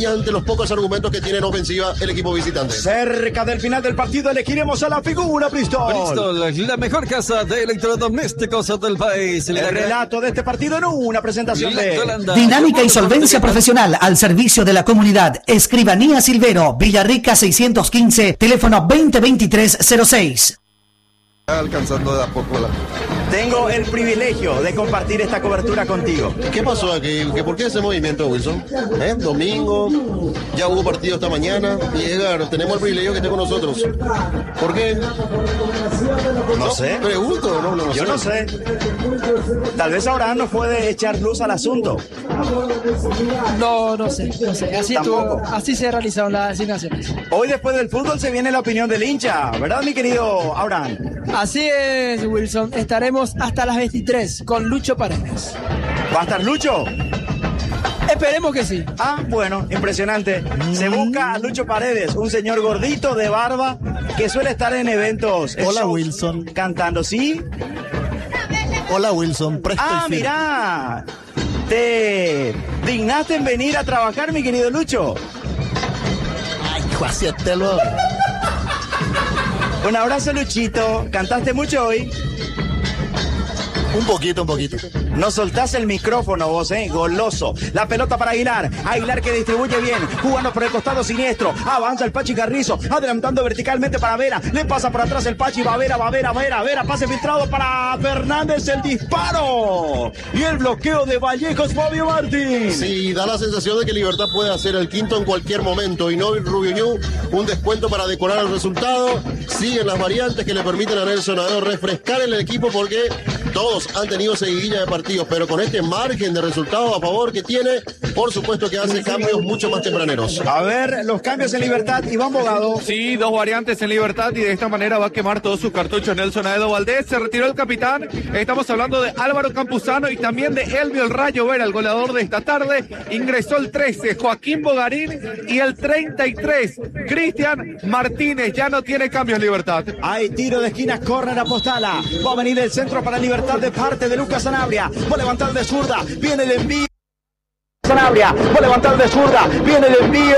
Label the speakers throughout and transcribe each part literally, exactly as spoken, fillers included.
Speaker 1: ante los pocos argumentos que tiene en ofensiva el equipo visitante.
Speaker 2: Cerca del final del partido elegiremos a la figura Bristol.
Speaker 3: Bristol, la mejor casa de electrodomésticos del país.
Speaker 2: El relato de este partido en una presentación de
Speaker 4: Dinámica y solvencia profesional al servicio de la comunidad. Escribanía Silvero, Villarrica seiscientos quince, teléfono veinte veintitrés cero seis.
Speaker 5: Alcanzando de a poco la...
Speaker 2: Tengo el privilegio de compartir esta cobertura contigo.
Speaker 1: ¿Qué pasó aquí? ¿Que ¿Por qué ese movimiento, Wilson? ¿Eh? Domingo, ya hubo partido esta mañana y Edgar, tenemos el privilegio que esté con nosotros. ¿Por qué?
Speaker 2: No, no sé.
Speaker 1: Pregunto, no, no
Speaker 2: Yo
Speaker 1: sé.
Speaker 2: no sé. Tal vez ahora nos puede echar luz al asunto.
Speaker 6: No, no sé, no sé. Así, estuvo, así se realizaron las asignaciones.
Speaker 2: Hoy después del fútbol se viene la opinión del hincha, ¿verdad, mi querido Abraham?
Speaker 6: Así es, Wilson. Estaremos hasta las veintitrés con Lucho Paredes.
Speaker 2: ¿Va a estar Lucho?
Speaker 6: Esperemos que sí.
Speaker 2: Ah, bueno, impresionante. Se busca a Lucho Paredes, un señor gordito de barba que suele estar en eventos.
Speaker 7: Hola,
Speaker 2: shows,
Speaker 7: Wilson.
Speaker 2: Cantando, ¿sí?
Speaker 7: Hola, Wilson. Presto
Speaker 2: Ah,
Speaker 7: y firme.
Speaker 2: mira. ¿Te dignaste en venir a trabajar, mi querido Lucho?
Speaker 7: Ay, hijo, así te lo...
Speaker 2: Un abrazo, Luchito. ¿Cantaste mucho hoy?
Speaker 7: Un poquito, un poquito.
Speaker 2: No soltás el micrófono vos, eh, goloso. La pelota para Aguilar. Aguilar que distribuye bien, jugando por el costado siniestro. Avanza el Pachi Carrizo, adelantando verticalmente para Vera. Le pasa por atrás el Pachi, va Vera, va Vera, Vera, Vera. Pase filtrado para Fernández, el disparo. Y el bloqueo de Vallejos, Fabio Martín.
Speaker 1: Sí, da la sensación de que Libertad puede hacer el quinto en cualquier momento. Y no Rubio Ñu, un descuento para decorar el resultado. Siguen las variantes que le permiten a Nelson Aedo refrescar el equipo porque todos han tenido seguidilla de partidos, pero con este margen de resultados a favor que tiene, por supuesto que hace cambios mucho más tempraneros.
Speaker 2: A ver, los cambios en Libertad, Iván Bogado.
Speaker 8: Sí, dos variantes en Libertad y de esta manera va a quemar todos sus cartuchos Nelson Aedo Valdés. Se retiró el capitán. Estamos hablando de Álvaro Campuzano y también de Elvio El Rayo Vera, el goleador de esta tarde. Ingresó el trece, Joaquín Bogarín, y el treinta y tres, Cristian Martínez. Ya no tiene cambios en Libertad.
Speaker 2: Hay tiro de esquina, córner a Postala. Va a venir el centro para Libertad de parte de Lucas Sanabria. Va a levantar de zurda. Viene el envío. Sanabria. Va a levantar de zurda. Viene el envío.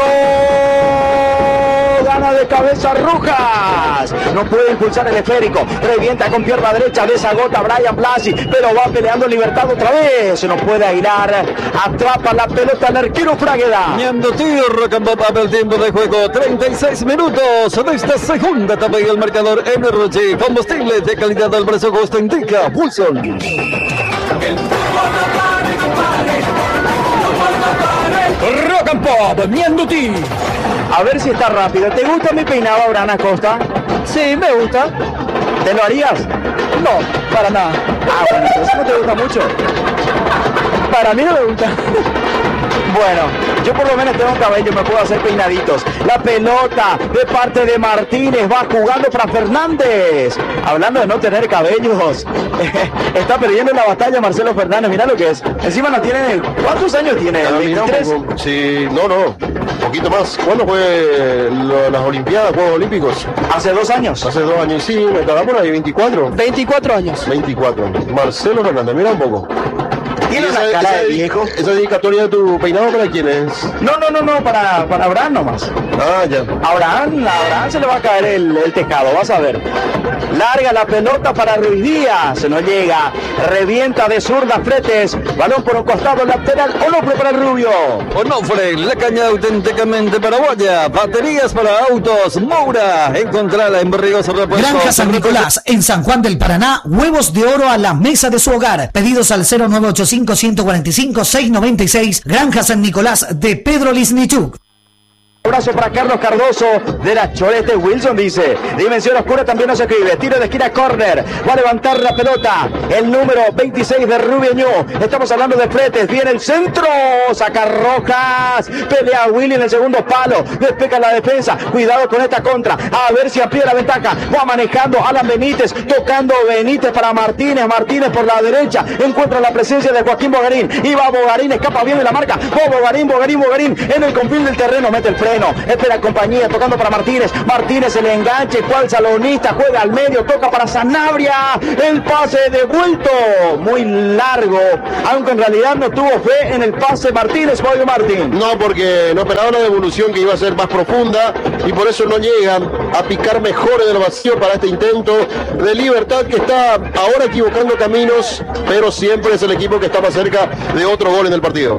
Speaker 2: Gana de cabeza Rojas. No puede impulsar el esférico. Revienta con pierna derecha. Desagota Brian Blasi. Pero va peleando Libertad otra vez. No puede Aguilar. Atrapa la pelota al arquero Fragueda.
Speaker 3: Ñando tío, Rocambop el tiempo de juego. treinta y seis minutos de esta segunda etapa y el marcador Energy. Combustible de calidad del presupuesto indica Wilson.
Speaker 2: Rock and Pop, Mianduti. A ver si está rápido. ¿Te gusta mi peinado, Abraham Acosta?
Speaker 6: Sí, me gusta.
Speaker 2: ¿Te lo harías?
Speaker 6: No, para nada.
Speaker 2: Ah, bueno, entonces no te gusta mucho.
Speaker 6: Para mí no me gusta.
Speaker 2: Bueno, yo por lo menos tengo cabello, me puedo hacer peinaditos. La pelota de parte de Martínez va jugando para Fernández. Hablando de no tener cabellos, está perdiendo la batalla Marcelo Fernández. Mira lo que es. Encima no tiene. ¿Cuántos años tiene?
Speaker 1: Ah, mira,
Speaker 2: ¿veintitrés?
Speaker 1: un poco. Sí, no, no, un poquito más. ¿Cuándo fue lo- las Olimpiadas, Juegos Olímpicos?
Speaker 2: Hace dos años.
Speaker 1: Hace dos años, sí, me estará por ahí, veinticuatro.
Speaker 6: veinticuatro años.
Speaker 1: veinticuatro. Marcelo Fernández, mira un poco.
Speaker 2: Tiene
Speaker 1: ¿Y
Speaker 2: una
Speaker 1: esa-
Speaker 2: cara
Speaker 1: esa
Speaker 2: de
Speaker 1: dedi-
Speaker 2: viejo.
Speaker 1: ¿Esa dedicatoria de tu peinado para quién es?
Speaker 2: No, no, no, no, para, para Abraham nomás.
Speaker 1: Ah, ya.
Speaker 2: Abraham, a Abraham se le va a caer el, el tejado, vas a ver. Larga la pelota para Ruiz Díaz, se no llega, revienta de zurda Fretes, balón por un costado lateral, Onofre para el Rubio.
Speaker 3: Onofre, la caña auténticamente paraguaya. Baterías para autos, Moura. Encontrala en Barrios Repuestos.
Speaker 4: Granja San Nicolás, en San Juan del Paraná, huevos de oro a la mesa de su hogar. Pedidos al cero nueve ocho cinco, uno cuatro cinco, seis nueve seis. Granja San Nicolás de Pedro Lisnichuk.
Speaker 2: Abrazo para Carlos Cardoso de la Cholete. Wilson dice, Dimensión Oscura también nos escribe, tiro de esquina, córner, va a levantar la pelota, el número veintiséis de Rubio Ñu. Estamos hablando de Fretes, viene el centro, saca Rojas, pelea Willy en el segundo palo, despeja la defensa, cuidado con esta contra, a ver si amplía la ventaja, va manejando Alan Benítez, tocando Benítez para Martínez, Martínez por la derecha, encuentra la presencia de Joaquín Bogarín, y va Bogarín, escapa bien de la marca, va Bogarín, Bogarín, Bogarín, en el confín del terreno, mete el freno, bueno, espera compañía, tocando para Martínez, Martínez el enganche, cual salonista, juega al medio, toca para Sanabria, el pase devuelto, muy largo, aunque en realidad no tuvo fe en el pase Martínez, Fabio Martín.
Speaker 1: No, porque no esperaba una devolución que iba a ser más profunda y por eso no llegan a picar mejor en el vacío para este intento de Libertad, que está ahora equivocando caminos, pero siempre es el equipo que está más cerca de otro gol en el partido.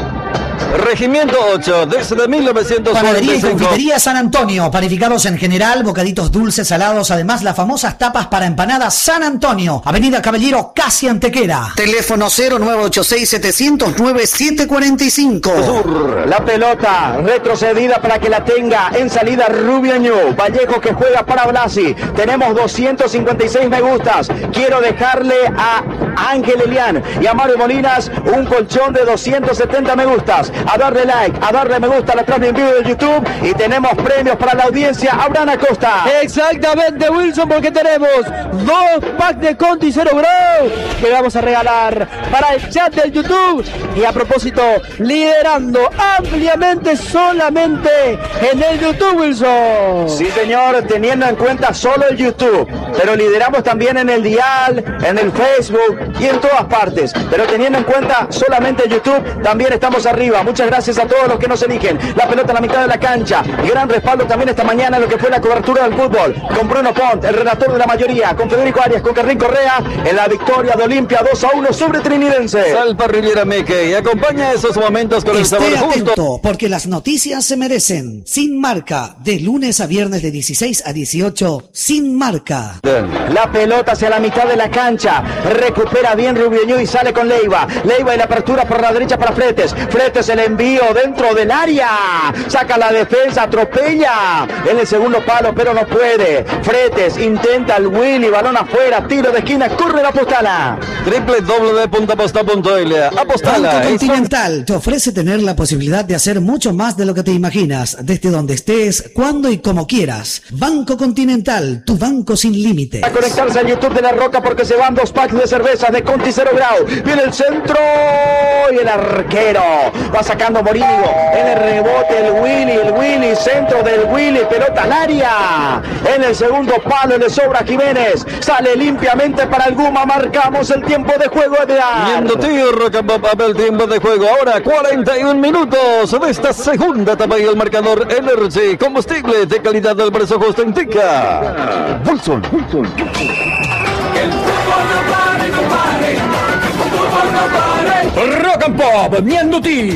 Speaker 3: Regimiento ocho, desde mil novecientos cuarenta y cinco.
Speaker 4: Panadería y confitería San Antonio, panificados en general, bocaditos dulces, salados, además las famosas tapas para empanadas San Antonio, Avenida Caballero, casi Antequera. Teléfono cero nueve ocho seis, siete cero cero, nueve siete cuatro cinco.
Speaker 2: La pelota retrocedida para que la tenga en salida Rubio Ñu. Vallejo que juega para Blasi. Tenemos doscientos cincuenta y seis me gustas. Quiero dejarle a Ángel Elián y a Mario Molinas un colchón de doscientos setenta me gustas. A darle like, a darle me gusta a la transmisión en vivo de YouTube y tenemos premios para la audiencia. Abraham Acosta.
Speaker 6: Exactamente, Wilson, porque tenemos dos packs de Conti Cero Grau que vamos a regalar para el chat del YouTube. Y a propósito, liderando ampliamente solamente en el YouTube, Wilson.
Speaker 2: Sí, señor, teniendo en cuenta solo el YouTube, pero lideramos también en el dial, en el Facebook y en todas partes. Pero teniendo en cuenta solamente el YouTube, también estamos arriba. Muchas gracias a todos los que nos eligen. La pelota en la mitad de la cancha. Gran respaldo también esta mañana en lo que fue la cobertura del fútbol. Con Bruno Pont, el relator de la mayoría. Con Federico Arias, con Carrín Correa. En la victoria de Olimpia dos a uno sobre Trinidense.
Speaker 3: Sal Parrillera Meque y acompaña esos momentos con
Speaker 4: Esté
Speaker 3: el sabor
Speaker 4: atento,
Speaker 3: justo.
Speaker 4: porque las noticias se merecen. Sin Marca, de lunes a viernes de dieciséis a dieciocho. Sin Marca.
Speaker 2: La pelota hacia la mitad de la cancha. Recupera bien Rubio Ñu y sale con Leiva. Leiva y la apertura por la derecha para Fretes. Fretes el envío dentro del área. Saca la defensa, atropella en el segundo palo, pero no puede. Fretes intenta el Willy, balón afuera, tiro de esquina, corre la Apostala.
Speaker 3: doble u doble u doble u punto aposta punto l. Apostala.
Speaker 4: Banco Continental te ofrece tener la posibilidad de hacer mucho más de lo que te imaginas, desde donde estés, cuando y como quieras. Banco Continental, tu banco sin límites.
Speaker 2: A conectarse al YouTube de La Roca porque se van dos packs de cervezas de Conti Cero Grau. Viene el centro y el arquero va sacando Morínigo. En el rebote el Willy, el Willy, centro del Willy, pelota al área. En el segundo palo le sobra Jiménez. Sale limpiamente para el Guma. Marcamos el tiempo de juego de
Speaker 3: Viendo tío Roca Pop, el tiempo de juego. Ahora cuarenta y un minutos de esta segunda etapa y el marcador Energy. Combustible de calidad del precio justo indica. Wilson, Wilson.
Speaker 9: El fútbol no pare, no pare. El fútbol no pare.
Speaker 4: Rock and Pop, Miendo ti.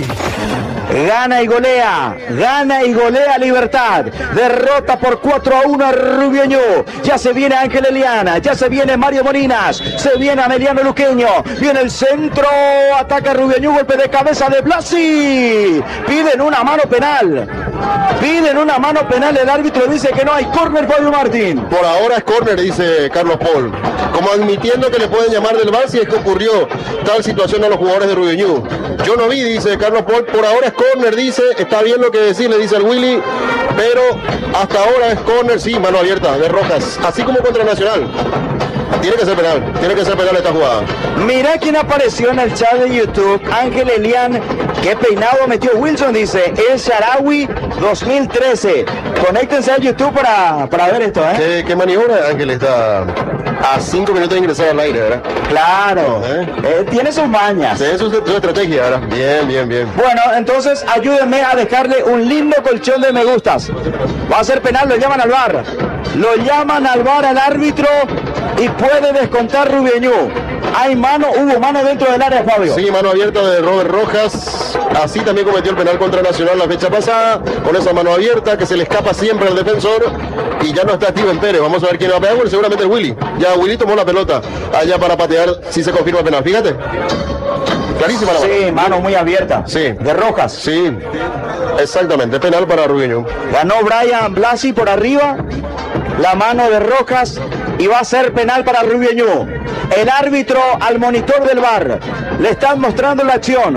Speaker 2: Gana y golea, gana y golea Libertad. Derrota por cuatro a uno a Rubio Ñu. Ya se viene Ángel Eliana, ya se viene Mario Molinas, se viene Ameliano Luqueño. Viene el centro, ataca Rubio Ñu, golpe de cabeza de Blasi. Piden una mano penal. Piden una mano penal, el árbitro dice que no hay córner, Fabio Martín.
Speaker 1: Por ahora es córner, dice Carlos Paul. Como admitiendo que le pueden llamar del V A R si es que ocurrió tal situación a los jugadores de Rubio Ñu. Yo no vi, dice Carlos Paul, por ahora es córner, dice, está bien lo que decir, le dice al Willy, pero hasta ahora es córner, sí, mano abierta de Rojas, así como contra Nacional. Tiene que ser penal, tiene que ser penal esta jugada.
Speaker 2: Mira quién apareció en el chat de YouTube, Ángel Elián. Qué peinado metió Wilson, dice, El Sharawi dos mil trece. Conéctense al YouTube para, para ver esto, ¿eh?
Speaker 1: ¿Qué, qué maniobra? Ángel está a cinco minutos de ingresar al aire, ¿verdad?
Speaker 2: Claro, ¿Eh? Eh, tiene sus mañas.
Speaker 1: Tiene su, su estrategia, ¿verdad? Bien, bien, bien.
Speaker 2: Bueno, entonces ayúdenme a dejarle un lindo colchón de me gustas. Va a ser penal, lo llaman al V A R. Lo llaman al V A R al árbitro y puede descontar Rubio Ñu. Hay mano, hubo mano dentro del área, Fabio.
Speaker 1: Sí, mano abierta de Robert Rojas. Así también cometió el penal contra Nacional la fecha pasada. Con esa mano abierta que se le escapa siempre al defensor. Y ya no está Steven Pérez. Vamos a ver quién va a pegar. Bueno, seguramente el Willy. Ya Willy tomó la pelota allá para patear si se confirma el penal. Fíjate. Clarísima la mano.
Speaker 2: Sí, mano muy abierta.
Speaker 1: Sí.
Speaker 2: De Rojas.
Speaker 1: Sí. Exactamente. Penal para Rubio Ñu.
Speaker 2: Ganó Brian Blasi por arriba. La mano de Rojas. Y va a ser penal para Rubio Ñu. El árbitro al monitor del V A R. Le están mostrando la acción.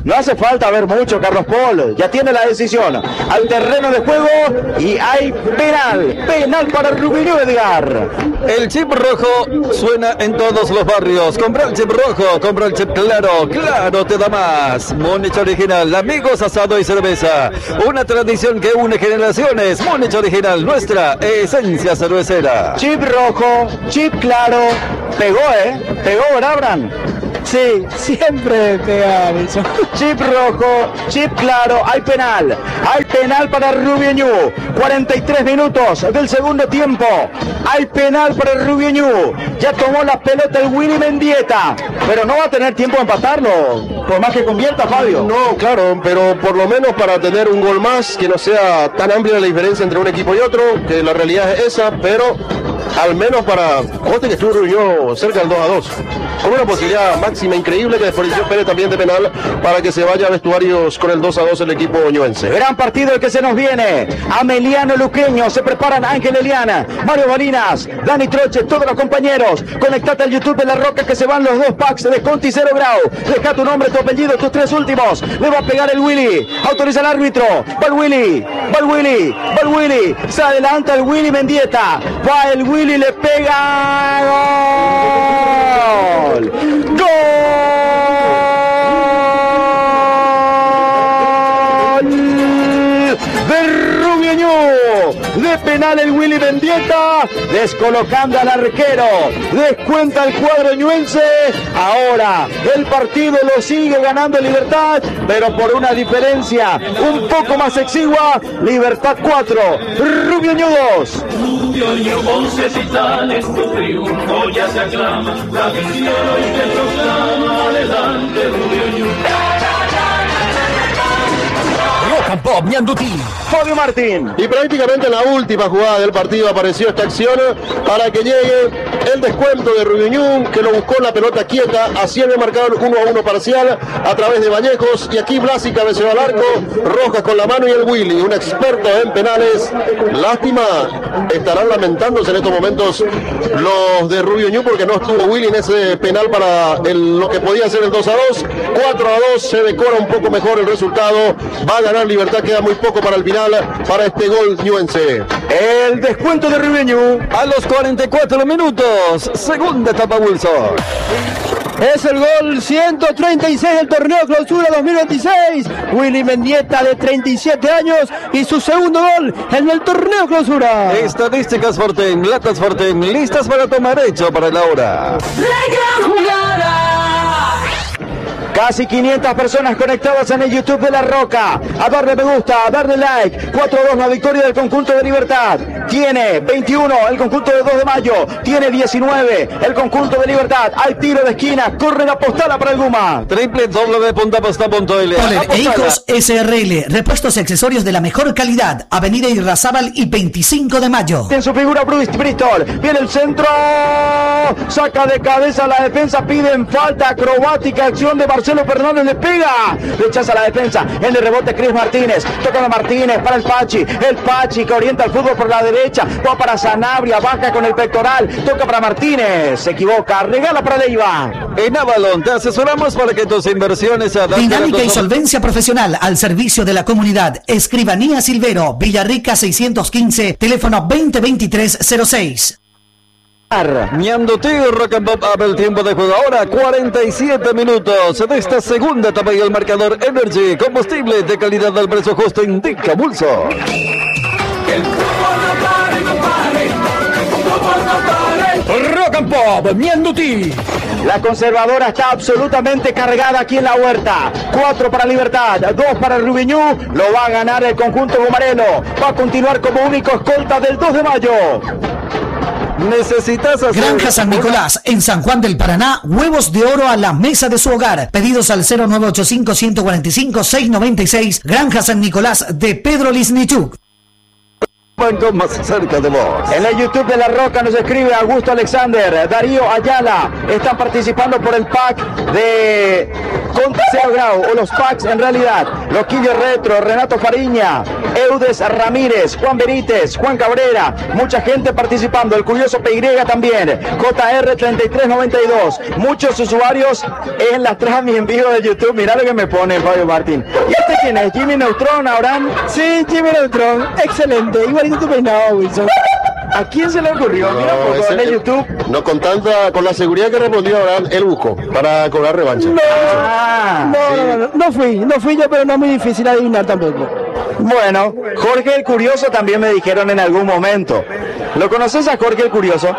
Speaker 2: No hace falta ver mucho, Carlos Paul. Ya tiene la decisión al terreno de juego y hay penal. Penal para Rubio Ñu, Edgar.
Speaker 3: El chip rojo suena en todos los barrios. Compra el chip rojo, compra el chip claro. Claro te da más. Múnich Original, amigos, asado y cerveza. Una tradición que une generaciones. Múnich Original, nuestra esencia cervecera.
Speaker 2: Chip rojo, chip claro. Pegó, ¿eh? Pegó, ¿verdad, Abraham?
Speaker 6: Sí, siempre pega Wilson.
Speaker 2: Chip rojo, chip claro, hay penal. Hay penal para Rubio Ñu. cuarenta y tres minutos del segundo tiempo. Hay penal para Rubio Ñu. Ya tomó la pelota el Willy Mendieta, pero no va a tener tiempo de empatarlo, por más que convierta, Fabio.
Speaker 1: No, claro, pero por lo menos para tener un gol más, que no sea tan amplia la diferencia entre un equipo y otro, que la realidad es esa, pero al menos para Coste, que estuvo Rubio cerca del dos a dos. Con una posibilidad máxima increíble que desperdició Pérez también de penal para que se vaya a vestuarios con el dos a dos el equipo ñuense.
Speaker 2: Gran partido el que se nos viene. Ameliano Luqueño, se preparan Ángel Eliana, Mario Balinas, Dani Troche, todos los compañeros. Conectate al YouTube de La Roca que se van los dos packs de Conti Cero Grau. Deja tu nombre, tu apellido, tus tres últimos. Le va a pegar el Willy. Autoriza el árbitro. Va el Willy. Va el Willy. Va el Willy. Se adelanta el Willy Mendieta. Va el Willy, le pega. ¡Gol! ¡Gol! De Rubio Ñu. De penal el Willy Mendieta, descolocando al arquero. Descuenta el cuadro ñuense. Ahora el partido lo sigue ganando Libertad, pero por una diferencia un poco más exigua. Libertad cuatro, Rubio Ñu dos.
Speaker 9: Rubio Ñu, once titanes, tu triunfo ya se aclama. La visión hoy te proclama. Adelante, Rubio Ñu.
Speaker 4: Rock and Pop Ñandutí.
Speaker 2: Fabio Martín.
Speaker 1: Y prácticamente en la última jugada del partido apareció esta acción para que llegue el descuento de Rubio Ñu, que lo buscó la pelota quieta. Así había marcado el uno a uno parcial a través de Vallejos. Y aquí Blasi cabeceó al arco, Rojas con la mano y el Willy, un experto en penales. Lástima, estarán lamentándose en estos momentos los de Rubio Ñu porque no estuvo Willy en ese penal para el, lo que podía ser el dos a dos. cuatro a dos, se decora un poco mejor el resultado. Va a ganar Libertad, queda muy poco para el final, para este gol ñuense.
Speaker 2: El descuento de Rubio Ñu
Speaker 3: a los cuarenta y cuatro minutos, segunda etapa Wilson.
Speaker 6: Es el gol ciento treinta y seis del torneo clausura dos mil veintiséis. Willy Mendieta, de treinta y siete años, y su segundo gol en el torneo clausura.
Speaker 3: Estadísticas Forten, latas Forten, listas para tomar, hecho para la hora.
Speaker 2: Casi quinientas personas conectadas en el YouTube de La Roca. A darle me gusta, a darle like. cuatro a dos la victoria del conjunto de Libertad. Tiene veintiuno el conjunto de dos de mayo. Tiene diecinueve el conjunto de Libertad. Hay tiro de esquina. Corre la postala para el Guma.
Speaker 3: doble u doble u doble u punto aposta punto ele.
Speaker 4: Poler e Hijos S R L. Repuestos y accesorios de la mejor calidad. Avenida Irrazábal y veinticinco de mayo.
Speaker 2: En su figura Bruce Bristol. Viene el centro. Saca de cabeza la defensa. Piden falta acrobática. Acción de Marcelo Fernández, le pega, rechaza la defensa, en el rebote Cris Martínez, toca a Martínez para el Pachi, el Pachi que orienta el fútbol por la derecha, va para Sanabria, baja con el pectoral, toca para Martínez, se equivoca, regala para Leiva.
Speaker 3: En Avalon te asesoramos para que tus inversiones se adapten.
Speaker 4: Dinámica y solvencia profesional al servicio de la comunidad. Escribanía Silvero, Villarrica seiscientos quince, teléfono veinte veintitrés cero seis.
Speaker 3: Ñandutí, Rock and Pop Up, el tiempo de juego ahora, cuarenta y siete minutos de esta segunda etapa y el marcador Energy, combustible de calidad al precio justo, indica Bulso.
Speaker 9: El fútbol no pare, no pare. El fútbol no pare.
Speaker 4: Rock and Pop Ñandutí.
Speaker 2: La conservadora está absolutamente cargada aquí en la huerta. Cuatro para Libertad, dos para Rubio Ñu. Lo va a ganar el conjunto gumareno. Va a continuar como único escolta del dos de mayo.
Speaker 3: Necesitas hacer...
Speaker 4: Granja San Nicolás, en San Juan del Paraná, huevos de oro a la mesa de su hogar. Pedidos al cero nueve ocho cinco, uno cuatro cinco, seis nueve seis. Granja San Nicolás de Pedro Lisnichuk.
Speaker 3: Banco más cerca de vos.
Speaker 2: En el YouTube de La Roca nos escribe Augusto Alexander, Darío Ayala, están participando por el pack de Conti cero grado, o los packs en realidad. Loquillo Retro, Renato Fariña, Eudes Ramírez, Juan Benítez, Juan Cabrera, mucha gente participando, el curioso P Y también, J R treinta y tres noventa y dos, muchos usuarios en las transmis en vivo de YouTube. Mirá lo que me pone Fabio Martín. ¿Y este quién es? ¿Jimmy Neutron, Abraham?
Speaker 6: Sí, Jimmy Neutron, excelente, igualito tu peinado, Wilson.
Speaker 2: ¿A quién se le ocurrió? Mira un poco en el YouTube.
Speaker 1: No, con tanta, con la seguridad que respondió Abraham, él buscó para cobrar revancha.
Speaker 6: No,
Speaker 2: Ah,
Speaker 6: no,
Speaker 2: sí.
Speaker 6: no, no, no fui, no fui yo, pero no es muy difícil adivinar tampoco.
Speaker 2: Bueno, Jorge el Curioso también me dijeron en algún momento. ¿Lo conoces a Jorge el Curioso?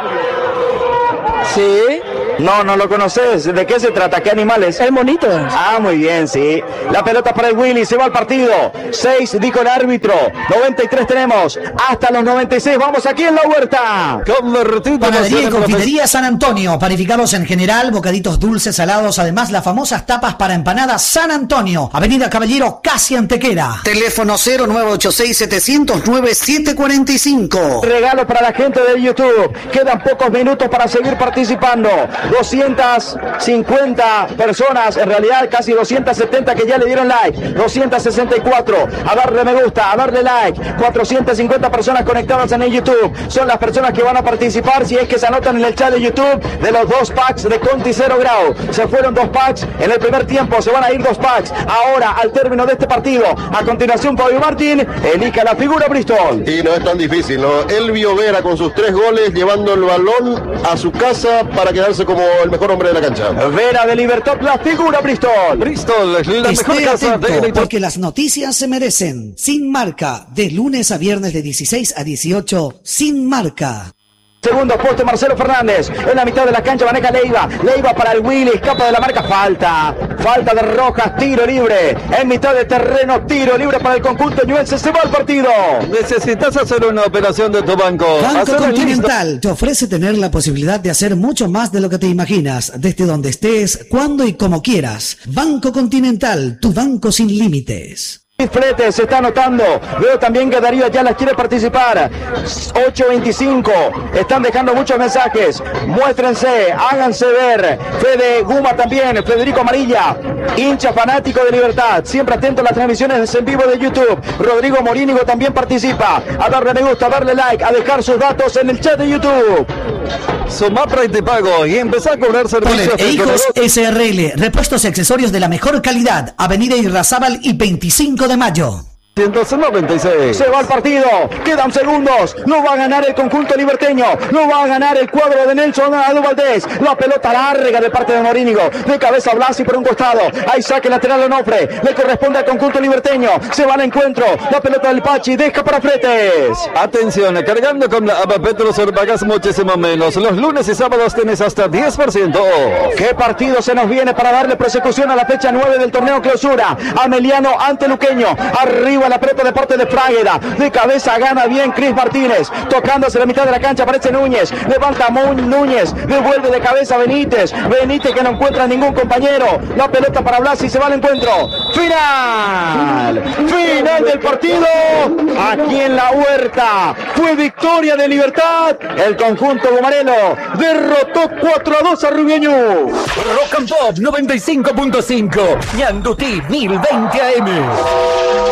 Speaker 6: Sí.
Speaker 2: No, no lo conoces. ¿De qué se trata? ¿Qué animales?
Speaker 6: El monito.
Speaker 2: Ah, muy bien, sí. La pelota para el Willy, se va al partido. seis, dijo el árbitro. noventa y tres tenemos. Hasta los noventa y seis, vamos aquí en la huerta.
Speaker 3: Convertido.
Speaker 4: Panadería y confitería San Antonio, panificados en general, bocaditos dulces, salados, además las famosas tapas para empanadas San Antonio, Avenida Caballero, casi Antequera. Teléfono cero nueve ocho seis siete cero cero nueve siete cuatro cinco.
Speaker 2: Regalo para la gente de YouTube. Quedan pocos minutos para seguir participando. doscientas cincuenta personas, en realidad casi doscientas setenta que ya le dieron like. doscientas sesenta y cuatro. A darle me gusta, a darle like. cuatrocientas cincuenta personas conectadas en el YouTube. Son las personas que van a participar si es que se anotan en el chat de YouTube de los dos packs de Conti cero grado. Se fueron dos packs en el primer tiempo, se van a ir dos packs. Ahora, al término de este partido, a continuación, Fabio Martín elija la figura Bristol.
Speaker 1: Y no es tan difícil, ¿no? Elvio Vera con sus tres goles, llevando el balón a su casa para quedarse como el mejor hombre de la cancha.
Speaker 2: Vera de Libertad, la figura Bristol.
Speaker 3: Bristol, la mejor
Speaker 4: Esté
Speaker 3: casa
Speaker 4: atento,
Speaker 3: de
Speaker 4: porque las noticias se merecen. Sin marca, de lunes a viernes de dieciséis a dieciocho, sin marca.
Speaker 2: Segundo poste Marcelo Fernández, en la mitad de la cancha maneja Leiva, Leiva para el Willy, escapa de la marca, falta, falta de Rojas, tiro libre, en mitad de terreno, tiro libre para el conjunto ñuense, se va al partido.
Speaker 3: Necesitas hacer una operación de tu banco.
Speaker 4: Banco
Speaker 3: Hacer el
Speaker 4: Continental te ofrece tener la posibilidad de hacer mucho más de lo que te imaginas, desde donde estés, cuando y como quieras. Banco Continental, tu banco sin límites.
Speaker 2: Flete se está anotando. Veo también que Darío Ayala quiere participar. ocho veinticinco. Están dejando muchos mensajes. Muéstrense, háganse ver. Fede Guma también. Federico Amarilla, hincha fanático de Libertad. Siempre atento a las transmisiones en vivo de YouTube. Rodrigo Morínigo también participa. A darle me gusta, a darle like, a dejar sus datos en el chat de YouTube.
Speaker 3: Somapra y te pago y empezá a cobrar servicios.
Speaker 4: Poler e Hijos S R L, repuestos y accesorios de la mejor calidad. Avenida Irrazábal y veinticinco de mayo.
Speaker 3: ciento noventa y seis.
Speaker 2: Se va al partido, quedan segundos, no va a ganar el conjunto liberteño, no va a ganar el cuadro de Nelson Ado Valdés, la pelota larga de parte de Morínigo, de cabeza Blasi por un costado, hay saque lateral Onofre, le corresponde al conjunto liberteño, se va al encuentro, la pelota del Pachi, deja para Fretes.
Speaker 3: Atención, cargando con la app Petrosur pagas muchísimo menos, los lunes y sábados tenés hasta diez por ciento.
Speaker 2: ¿Qué partido se nos viene para darle persecución a la fecha nueve del torneo clausura? Ameliano ante Luqueño, arriba la pelota de parte de Frágueda, de cabeza gana bien Cris Martínez, tocándose la mitad de la cancha, aparece Núñez, levanta Mu Núñez, devuelve de cabeza Benítez, Benítez que no encuentra ningún compañero, la pelota para Blasi y se va al encuentro, final, final del partido, aquí en la huerta, fue victoria de Libertad, el conjunto gumarelo derrotó cuatro a dos a Rubioñú.
Speaker 10: Rock and Pop noventa y cinco punto cinco, Ñandutí mil veinte A M.